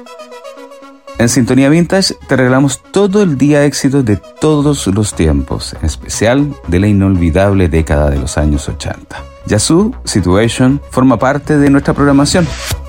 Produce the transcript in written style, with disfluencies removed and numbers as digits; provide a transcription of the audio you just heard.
En Sintonía Vintage te regalamos todo el día éxitos de todos los tiempos, en especial de la inolvidable década de los años 80. Yazoo Situation forma parte de nuestra programación.